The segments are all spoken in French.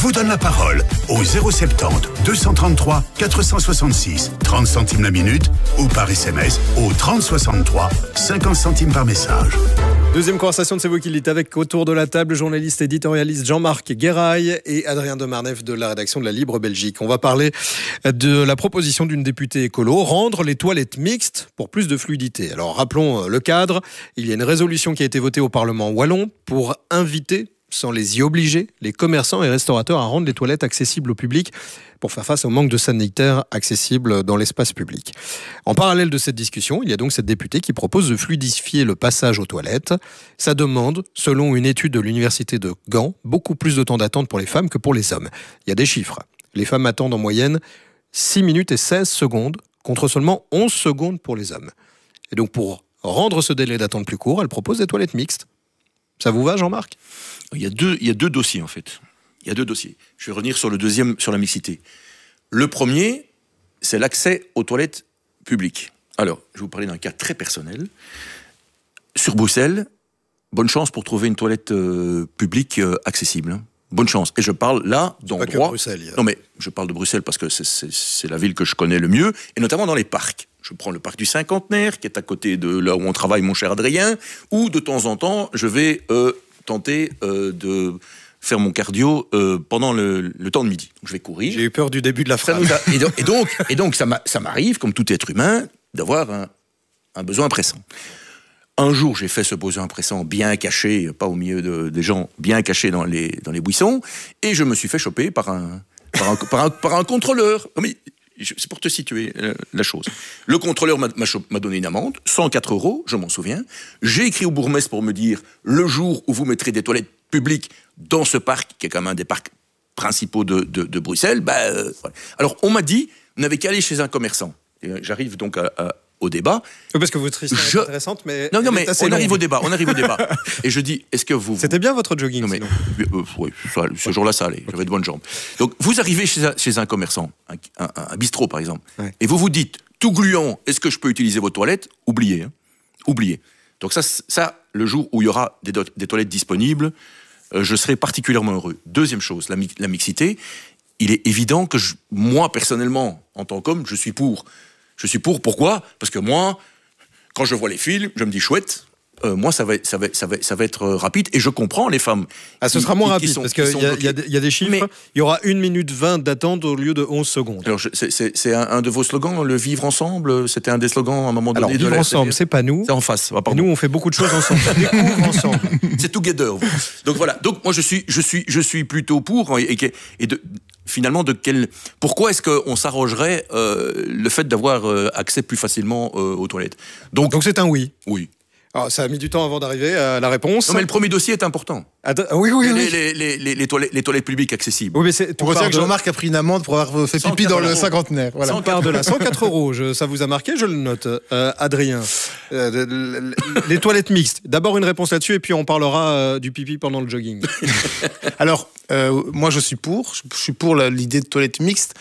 vous donne la parole au 070 233 466, 30 centimes la minute, ou par SMS au 3063, 50 centimes par message. Deuxième conversation de C'est vous qui le dites avec autour de la table, journaliste éditorialiste Jean-Marc Guéraille et Adrien Demarneffe de la rédaction de la Libre Belgique. On va parler de la proposition d'une députée écolo, rendre les toilettes mixtes pour plus de fluidité. Alors rappelons le cadre, il y a une résolution qui a été votée au Parlement wallon pour inviter, sans les y obliger, les commerçants et restaurateurs à rendre les toilettes accessibles au public pour faire face au manque de sanitaires accessibles dans l'espace public. En parallèle de cette discussion, il y a donc cette députée qui propose de fluidifier le passage aux toilettes. Ça demande, selon une étude de l'université de Gand, beaucoup plus de temps d'attente pour les femmes que pour les hommes. Il y a des chiffres. Les femmes attendent en moyenne 6 minutes et 16 secondes, contre seulement 11 secondes pour les hommes. Et donc pour rendre ce délai d'attente plus court, elle propose des toilettes mixtes. Ça vous va, Jean-Marc ? Il y a deux dossiers, en fait. Il y a deux dossiers. Je vais revenir sur le deuxième, sur la mixité. Le premier, c'est l'accès aux toilettes publiques. Alors, je vais vous parler d'un cas très personnel. Sur Bruxelles, bonne chance pour trouver une toilette publique accessible. Bonne chance. Et je parle là d'endroits... Non, mais je parle de Bruxelles parce que c'est la ville que je connais le mieux, et notamment dans les parcs. Je prends le parc du Cinquantenaire, qui est à côté de là où on travaille, mon cher Adrien, où de temps en temps, je vais tenter de faire mon cardio pendant le temps de midi. Donc, je vais courir. J'ai eu peur du début de la phrase. Et donc ça m'arrive, comme tout être humain, d'avoir un besoin pressant. Un jour, j'ai fait ce besoin pressant bien caché, pas au milieu des gens, bien caché dans les buissons, et je me suis fait choper par un contrôleur. Mais c'est pour te situer la chose. Le contrôleur m'a donné une amende, 104 €, je m'en souviens. J'ai écrit au bourgmestre pour me dire, le jour où vous mettrez des toilettes publiques dans ce parc, qui est quand même un des parcs principaux de Bruxelles, voilà. Alors, on m'a dit, vous n'avez qu'à aller chez un commerçant. Et j'arrive donc au débat. Oui, parce que votre histoire est intéressante, mais... Non, mais on arrive au débat. Et je dis, est-ce que vous... C'était bien votre jogging, non, oui, ce jour-là, ça allait. J'avais de bonnes jambes. Donc, vous arrivez chez un commerçant, un bistrot, par exemple, ouais. Et vous vous dites, tout gluant, est-ce que je peux utiliser vos toilettes ? Oubliez. Oubliez. Donc ça, le jour où il y aura des toilettes disponibles, je serai particulièrement heureux. Deuxième chose, la mixité. Il est évident que moi, personnellement, en tant qu'homme, je suis pour. Pourquoi ? Parce que moi, quand je vois les films, je me dis chouette. Moi, ça va être rapide, et je comprends les femmes. Ce sera moins rapide, parce qu'il y a des chiffres. Mais il y aura 1 minute 20 d'attente au lieu de 11 secondes. Alors, c'est un de vos slogans, le vivre ensemble. C'était un des slogans à un moment donné. Alors, vivre ensemble, c'est pas nous. C'est en face. Nous, on fait beaucoup de choses ensemble. On découvre ensemble. C'est together. Donc voilà. Donc moi, je suis plutôt pour. Finalement, pourquoi est-ce qu'on s'arrogerait le fait d'avoir accès plus facilement aux toilettes ? Donc c'est un oui. Oui. Alors, ça a mis du temps avant d'arriver à la réponse. Non, mais le premier dossier est important. Oui. Les toilettes publiques accessibles. Oui, mais on retient que Jean-Marc a pris une amende pour avoir fait pipi dans le cinquantenaire. Voilà. 104 €. Ça vous a marqué, je le note. Adrien, les toilettes mixtes. D'abord une réponse là-dessus, et puis on parlera du pipi pendant le jogging. Alors, moi je suis pour. Je suis pour l'idée de toilettes mixtes.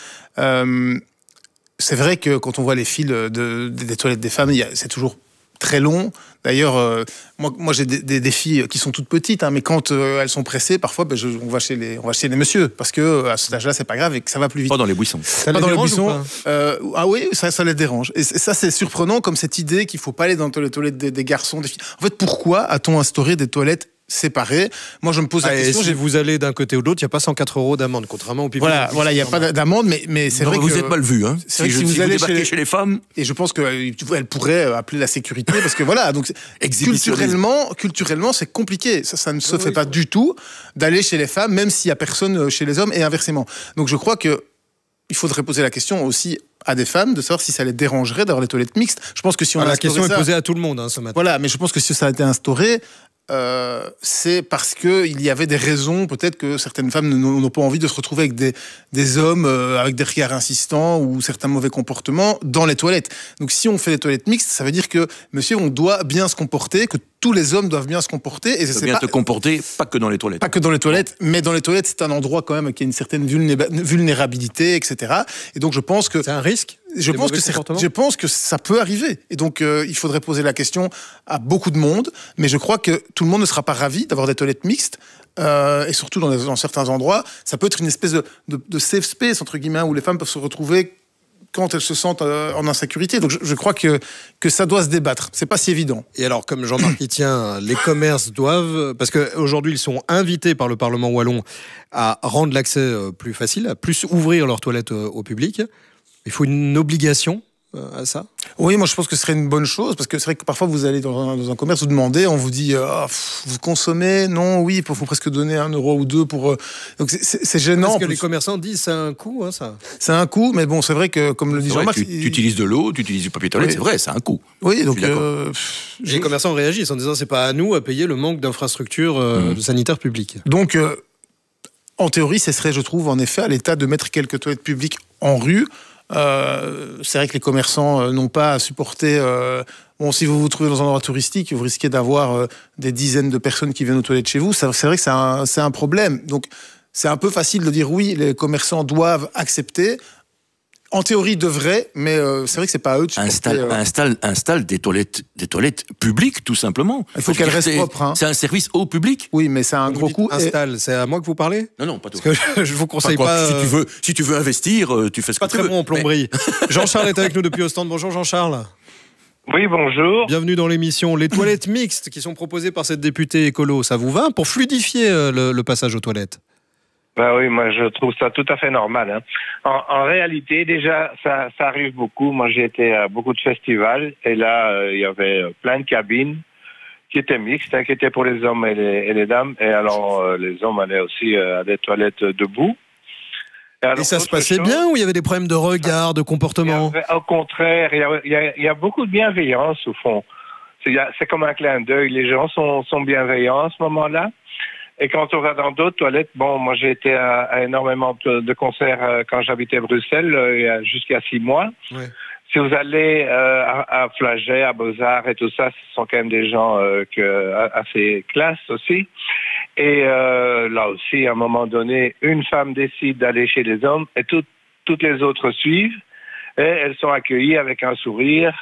C'est vrai que quand on voit les files des toilettes des femmes, c'est toujours très long. D'ailleurs, moi j'ai des filles qui sont toutes petites, mais quand elles sont pressées, parfois on va chez les messieurs, parce que à cet âge-là c'est pas grave et que ça va plus vite. Pas dans les buissons. Ça les dérange ou pas ? Ah oui, ça les dérange. Et ça c'est surprenant, comme cette idée qu'il faut pas aller dans les toilettes des garçons, des filles. En fait, pourquoi a-t-on instauré des toilettes séparés? Moi, je me pose la question. Si vous allez d'un côté ou de l'autre, il n'y a pas 104 € d'amende, contrairement au pipi. Voilà, il n'y a pas d'amende, mais c'est vrai que... Vous êtes mal vu, hein. C'est vrai que si vous allez chez les femmes... Et je pense qu'elle pourrait appeler la sécurité, parce que voilà, donc culturellement, c'est compliqué. Ça ne se fait pas du tout d'aller chez les femmes, même s'il n'y a personne chez les hommes, et inversement. Donc je crois que il faudrait poser la question aussi à des femmes de savoir si ça les dérangerait d'avoir des toilettes mixtes. Je pense que si on la question est posée à tout le monde ce matin. Voilà, mais je pense que si ça a été instauré, c'est parce qu'il y avait des raisons, peut-être que certaines femmes n'ont pas envie de se retrouver avec des hommes avec des regards insistants ou certains mauvais comportements dans les toilettes. Donc si on fait des toilettes mixtes, ça veut dire que, monsieur, on doit bien se comporter, que tous les hommes doivent bien se comporter. Et bien te comporter, pas que dans les toilettes. Pas que dans les toilettes, mais dans les toilettes, c'est un endroit quand même qui a une certaine vulnérabilité, etc. Et donc je pense que... C'est un risque ? Je pense que ça peut arriver. Et donc il faudrait poser la question à beaucoup de monde, mais je crois que tout le monde ne sera pas ravi d'avoir des toilettes mixtes. Et surtout dans certains endroits, ça peut être une espèce de safe space, entre guillemets, où les femmes peuvent se retrouver quand elles se sentent en insécurité. Donc je crois que ça doit se débattre. C'est pas si évident. Et alors, comme Jean-Marc y tient, les commerces doivent, parce qu'aujourd'hui ils sont invités par le Parlement wallon à rendre l'accès plus facile, à plus ouvrir leurs toilettes au public. Il faut une obligation à ça ? Oui, moi je pense que ce serait une bonne chose, parce que c'est vrai que parfois vous allez dans un commerce, vous demandez, on vous dit vous consommez ? Non, oui, il faut presque donner 1 euro ou 2 pour... Donc c'est gênant. Parce que les commerçants disent c'est un coût, hein, ça. C'est un coût, mais bon, c'est vrai que, comme le dit Jean-Marc... Tu utilises de l'eau, tu utilises du papier toilette, oui. C'est vrai, c'est un coût. Oui, donc... Les commerçants réagissent en disant c'est pas à nous à payer le manque d'infrastructures sanitaires publiques. Donc, en théorie, ce serait, je trouve, en effet, à l'État de mettre quelques toilettes publiques en rue. C'est vrai que les commerçants n'ont pas à supporter... Bon, si vous vous trouvez dans un endroit touristique, vous risquez d'avoir des dizaines de personnes qui viennent aux toilettes chez vous. C'est vrai que c'est un problème. Donc, c'est un peu facile de dire oui, les commerçants doivent accepter. En théorie, ils devraient, mais c'est vrai que c'est pas à eux de supporter... Installe des toilettes publiques, tout simplement. Il faut qu'elles restent propres. Hein. C'est un service au public. Oui, mais c'est un gros coût. Installe, c'est à moi que vous parlez ? Non, pas toi. Parce que je vous conseille pas... Si tu veux investir, tu fais ce que tu veux. Pas très bon en plomberie. Mais... Jean-Charles est avec nous depuis Ostende. Bonjour Jean-Charles. Oui, bonjour. Bienvenue dans l'émission. Les toilettes mixtes qui sont proposées par cette députée écolo, ça vous va pour fluidifier le passage aux toilettes ? Ben oui, moi je trouve ça tout à fait normal. Hein. En réalité, déjà, ça arrive beaucoup. Moi j'ai été à beaucoup de festivals et là, il y avait plein de cabines qui étaient mixtes, qui étaient pour les hommes et les dames. Et alors, les hommes allaient aussi à des toilettes debout. Et ça se passait bien ou il y avait des problèmes de regard, de comportement ? Au contraire, il y a beaucoup de bienveillance au fond. C'est comme un clin d'œil. Les gens sont bienveillants à ce moment-là. Et quand on va dans d'autres toilettes, bon, moi j'ai été à énormément de concerts quand j'habitais à Bruxelles, il y a jusqu'à 6 mois. Ouais. Si vous allez à Flagey, à Beaux-Arts et tout ça, ce sont quand même des gens assez classe aussi. Et là aussi, à un moment donné, une femme décide d'aller chez les hommes et toutes les autres suivent. Et elles sont accueillies avec un sourire.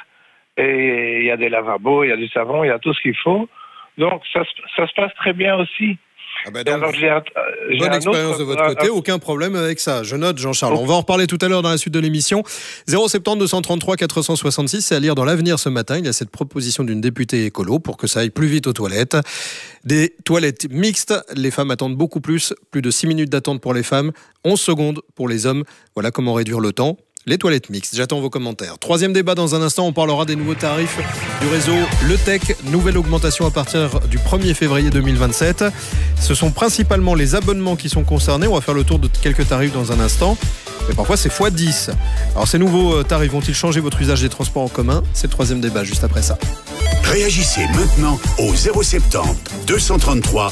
Et il y a des lavabos, il y a du savon, il y a tout ce qu'il faut. Donc ça se passe très bien aussi. Ah bah donc, alors, bonne expérience de votre côté, aucun problème avec ça. Je note, Jean-Charles. On va en reparler tout à l'heure dans la suite de l'émission. 070 233 466, c'est à lire dans l'Avenir ce matin. Il y a cette proposition d'une députée écolo pour que ça aille plus vite aux toilettes. Des toilettes mixtes, les femmes attendent beaucoup plus de 6 minutes d'attente pour les femmes, 11 secondes pour les hommes. Voilà comment réduire le temps. Les toilettes mixtes, j'attends vos commentaires. Troisième débat dans un instant, on parlera des nouveaux tarifs du réseau Le Tech. Nouvelle augmentation à partir du 1er février 2027. Ce sont principalement les abonnements qui sont concernés. On va faire le tour de quelques tarifs dans un instant. Mais parfois c'est x10. Alors ces nouveaux tarifs vont-ils changer votre usage des transports en commun ? C'est le troisième débat juste après ça. Réagissez maintenant au 070 233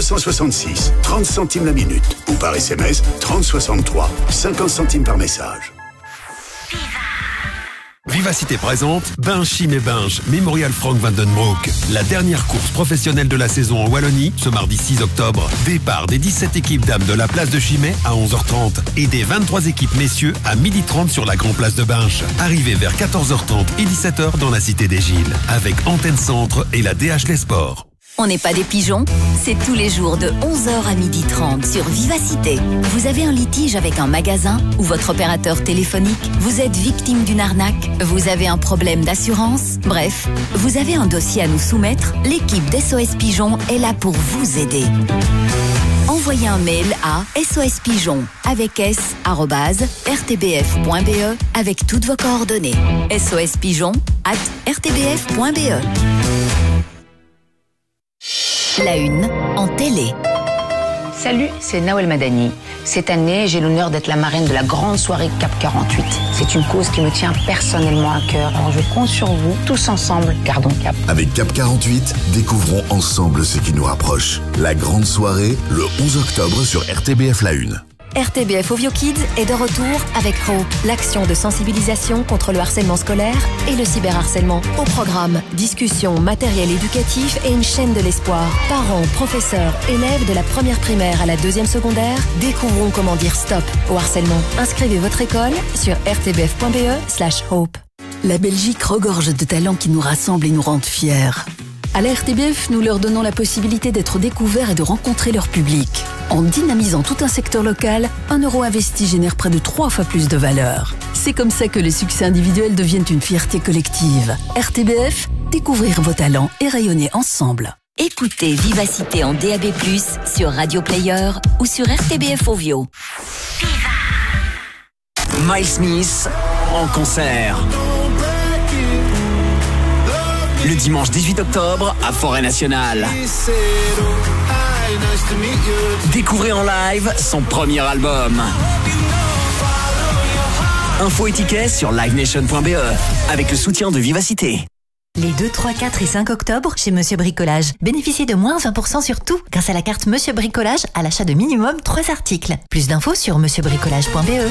466 30 centimes la minute ou par SMS 3063 50 centimes par message. Vivacité présente Binge et Binge Memorial Frank van den Broek. La dernière course professionnelle de la saison en Wallonie, ce mardi 6 octobre. Départ des 17 équipes dames de la place de Chimay à 11h30 et des 23 équipes messieurs à 12h30 sur la Grand Place de Binge. Arrivée vers 14h30 et 17h dans la Cité des Gilles avec Antenne Centre et la DH Les Sports. On n'est pas des pigeons, c'est tous les jours de 11h à 12h30 sur Vivacité. Vous avez un litige avec un magasin ou votre opérateur téléphonique, vous êtes victime d'une arnaque, vous avez un problème d'assurance, bref, vous avez un dossier à nous soumettre, l'équipe d'SOS Pigeon est là pour vous aider. Envoyez un mail à sospigeon avec s@rtbf.be avec toutes vos coordonnées. sospigeon@rtbf.be. La une en télé. Salut, c'est Nawel Madani. Cette année, j'ai l'honneur d'être la marraine de la grande soirée CAP 48. C'est une cause qui me tient personnellement à cœur. Alors je compte sur vous, tous ensemble, gardons cap. Avec CAP 48, découvrons ensemble ce qui nous rapproche. La grande soirée, le 11 octobre sur RTBF La Une. RTBF Ovio Kids est de retour avec Hope, l'action de sensibilisation contre le harcèlement scolaire et le cyberharcèlement. Au programme, discussions, matériel éducatif et une chaîne de l'espoir. Parents, professeurs, élèves de la première primaire à la deuxième secondaire découvrons comment dire stop au harcèlement. Inscrivez votre école sur rtbf.be/hope. La Belgique regorge de talents qui nous rassemblent et nous rendent fiers. À la RTBF, nous leur donnons la possibilité d'être découverts et de rencontrer leur public. En dynamisant tout un secteur local, 1 euro investi génère près de 3 fois plus de valeur. C'est comme ça que les succès individuels deviennent une fierté collective. RTBF, découvrir vos talents et rayonner ensemble. Écoutez Vivacité en DAB+, sur Radio Player ou sur RTBF Ovio. Miles Smith en concert. Le dimanche 18 octobre à Forêt Nationale. Découvrez en live son premier album. Infos et tickets sur livenation.be avec le soutien de Vivacité. Les 2, 3, 4 et 5 octobre chez Monsieur Bricolage. Bénéficiez de moins 20% sur tout grâce à la carte Monsieur Bricolage à l'achat de minimum 3 articles. Plus d'infos sur monsieurbricolage.be.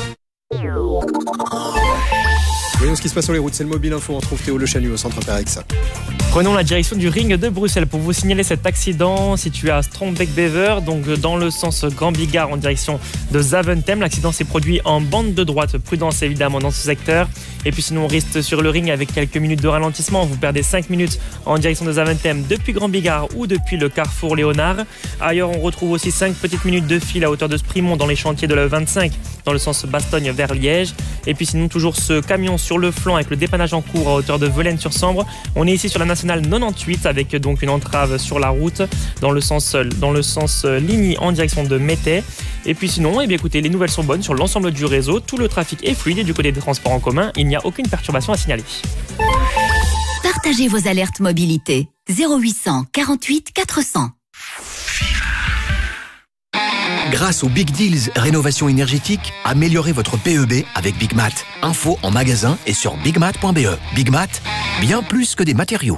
Voyons ce qui se passe sur les routes, c'est le Mobile Info, on trouve Théo Le Chanu au centre Perex. Prenons la direction du ring de Bruxelles pour vous signaler cet accident situé à Strombeek-Bever, donc dans le sens Grand Bigard en direction de Zaventem. L'accident s'est produit en bande de droite, prudence évidemment dans ce secteur. Et puis sinon on reste sur le ring avec quelques minutes de ralentissement. Vous perdez 5 minutes en direction de Zaventem depuis Grand Bigard ou depuis le carrefour Léonard. Ailleurs on retrouve aussi 5 petites minutes de file à hauteur de Sprimont dans les chantiers de la 25 dans le sens Bastogne vers Liège. Et puis sinon toujours ce camion sur le flanc avec le dépannage en cours à hauteur de Velaines-sur-Sambre. On est ici sur la nationale 98 avec donc une entrave sur la route dans le sens Ligny en direction de Métais. Et puis sinon, eh bien écoutez, les nouvelles sont bonnes sur l'ensemble du réseau. Tout le trafic est fluide et du côté des transports en commun, il n'y a aucune perturbation à signaler. Partagez vos alertes mobilité. 0800 48 400. Grâce aux Big Deals Rénovation énergétique, améliorez votre PEB avec Big Mat. Info en magasin et sur bigmat.be. Big Mat, bien plus que des matériaux.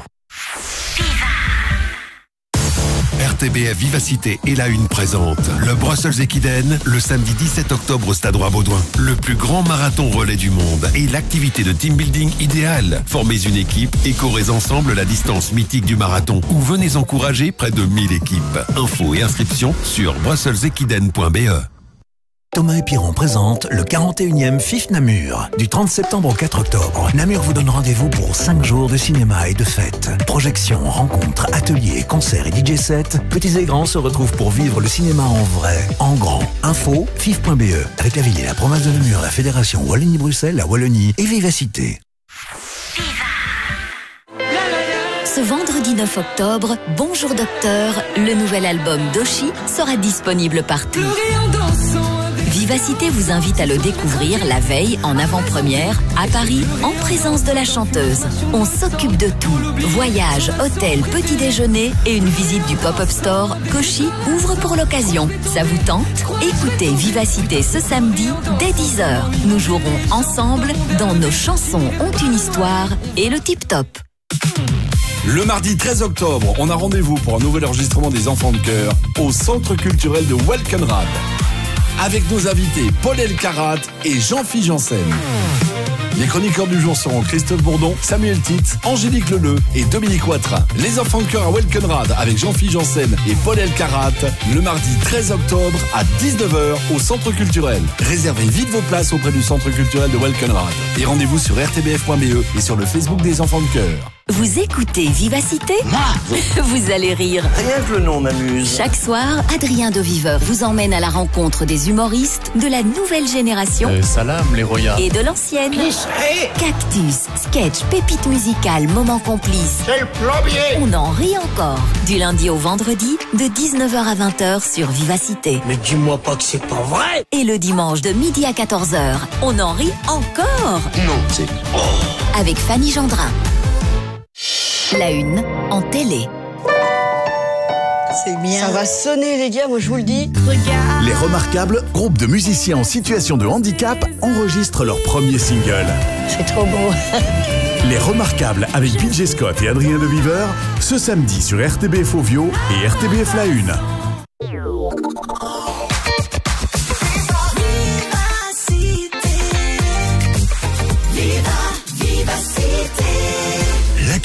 RTBF Vivacité et la Une présente le Brussels Equiden le samedi 17 octobre au Stade Roi-Baudouin. Le plus grand marathon relais du monde et l'activité de team building idéale. Formez une équipe et courez ensemble la distance mythique du marathon ou venez encourager près de 1000 équipes. Infos et inscriptions sur brusselsequiden.be. Thomas et Piron présente le 41e FIF Namur. Du 30 septembre au 4 octobre, Namur vous donne rendez-vous pour 5 jours de cinéma et de fêtes. Projections, rencontres, ateliers, concerts et DJ sets. Petits et grands se retrouvent pour vivre le cinéma en vrai, en grand. Info, fif.be. Avec la ville et la province de Namur, la fédération Wallonie-Bruxelles, la Wallonie et Vivacité. Ce vendredi 9 octobre, Bonjour Docteur, le nouvel album d'Oshi sera disponible partout. Vivacité vous invite à le découvrir la veille en avant-première à Paris en présence de la chanteuse. On s'occupe de tout. Voyage, hôtel, petit déjeuner et une visite du pop-up store qu'Oshi ouvre pour l'occasion. Ça vous tente? Écoutez Vivacité ce samedi dès 10h. Nous jouerons ensemble dans Nos chansons ont une histoire et le Tip Top. Le mardi 13 octobre, on a rendez-vous pour un nouvel enregistrement des Enfants de Cœur au Centre culturel de Welkenrad. Avec nos invités Paul Elkarat et Jean-Philippe Janssen. Les chroniqueurs du jour seront Christophe Bourdon, Samuel Titz, Angélique Leleu et Dominique Watrin. Les Enfants de Cœur à Welkenrad avec Jean-Philippe Janssen et Paul Elkarat le mardi 13 octobre à 19h au Centre culturel. Réservez vite vos places auprès du Centre culturel de Welkenrad. Et rendez-vous sur rtbf.be et sur le Facebook des Enfants de Cœur. Vous écoutez Vivacité? Vous allez rire. Rien que le nom m'amuse. Chaque soir, Adrien de Viveur vous emmène à la rencontre des humoristes de la nouvelle génération Salam les royas. et de l'ancienne. Cactus, sketch, pépites musicales, moments complices. C'est le plombier. On en rit encore. Du lundi au vendredi, de 19h à 20h sur Vivacité. Mais dis-moi pas que c'est pas vrai. Et le dimanche de midi à 14h, on en rit encore. Non, c'est... Avec Fanny Gendrin. La Une en télé. C'est bien. Ça va sonner les gars, moi je vous le dis. Regarde. Les Remarquables, groupe de musiciens en situation de handicap, enregistrent leur premier single. C'est trop beau. Les Remarquables avec PJ Scott et Adrien de Viveur, ce samedi sur RTBF Ovio et RTBF La Une.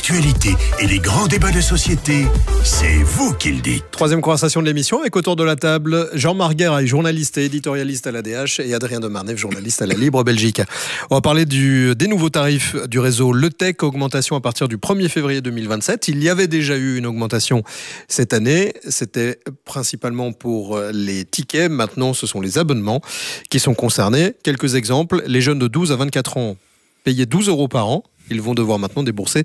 l'actualité et les grands débats de société, c'est vous qui le dites. Troisième conversation de l'émission avec autour de la table Jean-Marc Guéraille, journaliste et éditorialiste à l'ADH, et Adrien de Marneffe, journaliste à la Libre Belgique. On va parler des nouveaux tarifs du réseau Le Tech, augmentation à partir du 1er février 2027. Il y avait déjà eu une augmentation cette année. C'était principalement pour les tickets. Maintenant, ce sont les abonnements qui sont concernés. Quelques exemples. Les jeunes de 12 à 24 ans payaient 12 € par an. Ils vont devoir maintenant débourser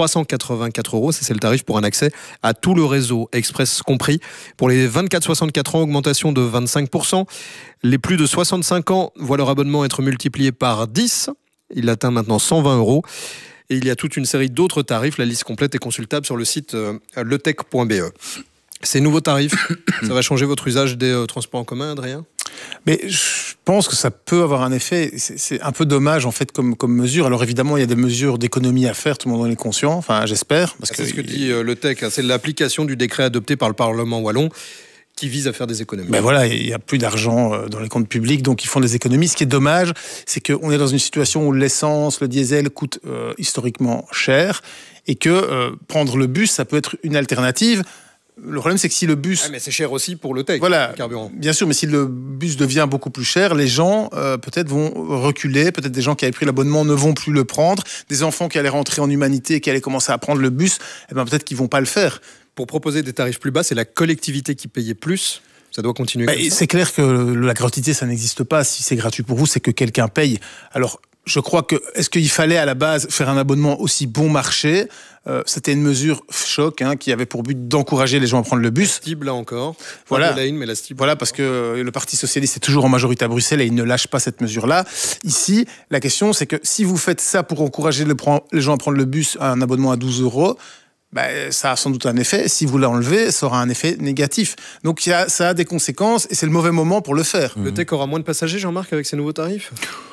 384 €. C'est le tarif pour un accès à tout le réseau, Express compris. Pour les 24-64 ans, augmentation de 25%. Les plus de 65 ans voient leur abonnement être multiplié par 10. Il atteint maintenant 120 €. Et il y a toute une série d'autres tarifs. La liste complète est consultable sur le site letech.be. Ces nouveaux tarifs, ça va changer votre usage des transports en commun, Adrien ? Mais je pense que ça peut avoir un effet. C'est un peu dommage en fait comme mesure. Alors évidemment, il y a des mesures d'économie à faire. Tout le monde en est conscient. Enfin, j'espère. C'est ce que dit Le Tech. C'est l'application du décret adopté par le Parlement wallon qui vise à faire des économies. Ben voilà, il n'y a plus d'argent dans les comptes publics, donc ils font des économies. Ce qui est dommage, c'est qu'on est dans une situation où l'essence, le diesel coûtent historiquement cher et que prendre le bus, ça peut être une alternative. Le problème, c'est que si le bus... Ah, mais c'est cher aussi pour le Tech, voilà, le carburant. Bien sûr, mais si le bus devient beaucoup plus cher, les gens peut-être vont reculer, peut-être des gens qui avaient pris l'abonnement ne vont plus le prendre, des enfants qui allaient rentrer en humanité et qui allaient commencer à prendre le bus, eh ben, peut-être qu'ils ne vont pas le faire. Pour proposer des tarifs plus bas, c'est la collectivité qui payait plus. Ça doit continuer comme ça. C'est clair que la gratuité, ça n'existe pas. Si c'est gratuit pour vous, c'est que quelqu'un paye. Alors, je crois que... Est-ce qu'il fallait à la base faire un abonnement aussi bon marché ? C'était une mesure choc qui avait pour but d'encourager les gens à prendre le bus. La Stib, là encore. Voilà. Voilà, parce que le Parti Socialiste est toujours en majorité à Bruxelles et il ne lâche pas cette mesure-là. Ici, la question, c'est que si vous faites ça pour encourager les gens à prendre le bus à un abonnement à 12 €, ça a sans doute un effet. Si vous l'enlevez, ça aura un effet négatif. Donc ça a des conséquences et c'est le mauvais moment pour le faire. Le Tech aura moins de passagers, Jean-Marc, avec ces nouveaux tarifs ?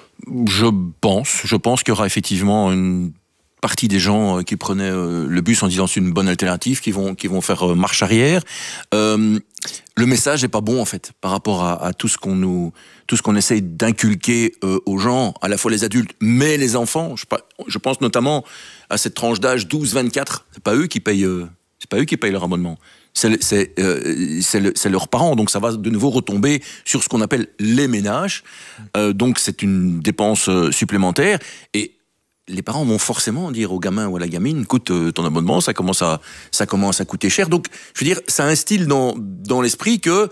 Je pense qu'il y aura effectivement une partie des gens qui prenaient le bus en disant c'est une bonne alternative, qui vont faire marche arrière. Le message n'est pas bon en fait par rapport à tout ce qu'on essaye d'inculquer aux gens, à la fois les adultes mais les enfants. Je pense notamment à cette tranche d'âge 12-24. C'est pas eux qui payent leur abonnement. C'est leurs parents, donc ça va de nouveau retomber sur ce qu'on appelle les ménages. Donc c'est une dépense supplémentaire et les parents vont forcément dire au gamin ou à la gamine, écoute, ton abonnement, ça commence à coûter cher. Donc, je veux dire, ça instille dans l'esprit que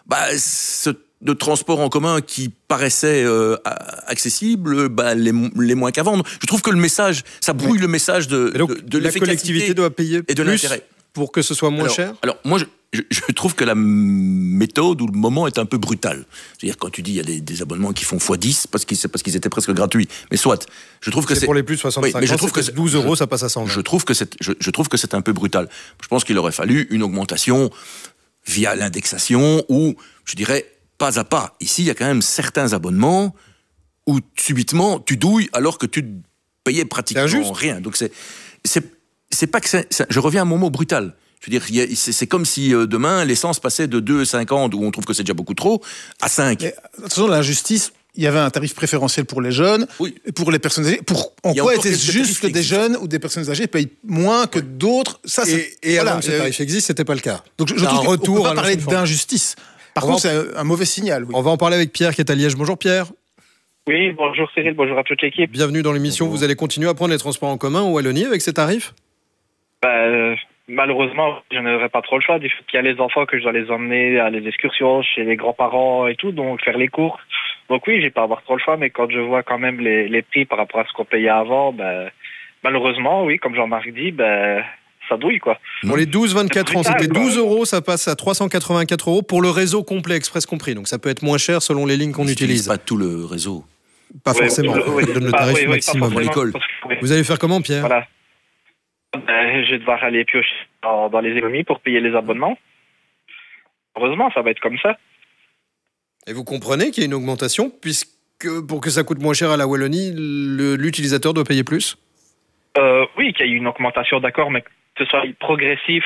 le transport en commun qui paraissait accessible, les moins qu'à vendre. Je trouve que le message, ça brouille le message de la collectivité doit payer et de plus l'intérêt. Pour que ce soit moins cher ? Alors moi, je trouve que la méthode ou le moment est un peu brutal. C'est-à-dire quand tu dis il y a des abonnements qui font x10 parce qu'ils étaient presque gratuits. Mais soit, je trouve que c'est pour les plus de 65 ans. Mais je trouve que 12 €, ça passe à 120. Je trouve que c'est un peu brutal. Je pense qu'il aurait fallu une augmentation via l'indexation ou, je dirais, pas à pas. Ici, il y a quand même certains abonnements où subitement tu douilles alors que tu payais pratiquement rien. Donc c'est pas que je reviens à mon mot brutal. Je veux dire, c'est comme si demain l'essence passait de 2,50 où on trouve que c'est déjà beaucoup trop à 5. Mais, attention, l'injustice, il y avait un tarif préférentiel pour les jeunes, pour les personnes âgées. En quoi était-ce juste que des jeunes ou des personnes âgées payent moins que d'autres ? Ça, et avant que ce tarif existe, c'était pas le cas. Donc je trouve qu'on ne peut pas parler d'injustice. Par contre, c'est un mauvais signal. Oui. On va en parler avec Pierre qui est à Liège. Bonjour Pierre. Oui, bonjour Cyril, bonjour à toute l'équipe. Bienvenue dans l'émission. Bonjour. Vous allez continuer à prendre les transports en commun en Wallonie avec ces tarifs ? Malheureusement, je n'aurai pas trop le choix. Il y a les enfants que je dois les emmener à les excursions chez les grands-parents et tout, donc faire les courses. Donc oui, je vais pas avoir trop le choix, mais quand je vois quand même les prix par rapport à ce qu'on payait avant, malheureusement, oui, comme Jean-Marc dit, ça douille, quoi. Pour les 12-24 ans, c'était 12 €, ça passe à 384 € pour le réseau complet, Express compris. Donc ça peut être moins cher selon les lignes qu'on utilise. Pas tout le réseau. Pas forcément. On donne le tarif maximum pour l'école. Vous allez faire comment, Pierre ? Voilà. Je vais devoir aller piocher dans les économies pour payer les abonnements. Heureusement, ça va être comme ça. Et vous comprenez qu'il y a une augmentation, puisque pour que ça coûte moins cher à la Wallonie, l'utilisateur doit payer plus ? Oui, qu'il y a eu une augmentation, d'accord, mais que ce soit progressif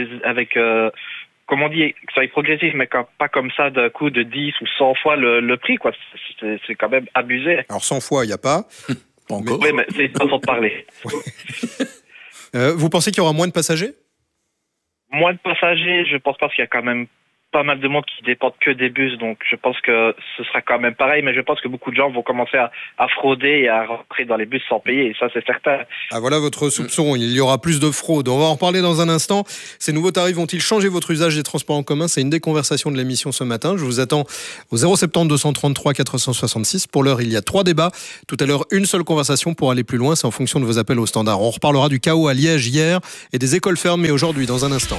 comme on dit, que ce soit progressif, mais pas comme ça d'un coup de 10 ou 100 fois le prix, quoi. C'est quand même abusé. Alors 100 fois, il n'y a pas. Pas encore. Oui, mais c'est une façon de parler. Vous pensez qu'il y aura moins de passagers ? Moins de passagers, je pense pas, qu'il y a quand même pas mal de monde qui dépendent que des bus, donc je pense que ce sera quand même pareil, mais je pense que beaucoup de gens vont commencer à frauder et à rentrer dans les bus sans payer, et ça c'est certain. Ah voilà votre soupçon, il y aura plus de fraude. On va en reparler dans un instant. Ces nouveaux tarifs vont-ils changer votre usage des transports en commun ? C'est une des conversations de l'émission ce matin. Je vous attends au 070 233 466. Pour l'heure, il y a 3 débats. Tout à l'heure, une seule conversation pour aller plus loin. C'est en fonction de vos appels au standard. On reparlera du chaos à Liège hier et des écoles fermées aujourd'hui dans un instant.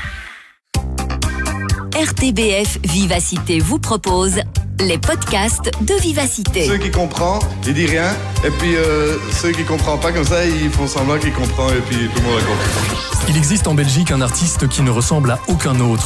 RTBF Vivacité vous propose les podcasts de Vivacité. Ceux qui comprennent, ils disent rien. Et puis ceux qui ne comprennent pas comme ça, ils font semblant qu'ils comprennent et puis tout le monde a compris. Il existe en Belgique un artiste qui ne ressemble à aucun autre.